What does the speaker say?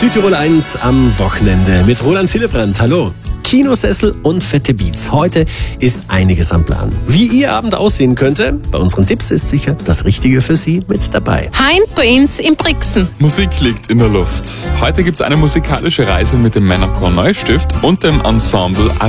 Südtirol 1 am Wochenende mit Roland Hillebrand. Hallo. Kinosessel und fette Beats. Heute ist einiges am Plan. Wie Ihr Abend aussehen könnte, bei unseren Tipps ist sicher das Richtige für Sie mit dabei. Heim bei uns in Brixen. Musik liegt in der Luft. Heute gibt's eine musikalische Reise mit dem Männerchor Neustift und dem Ensemble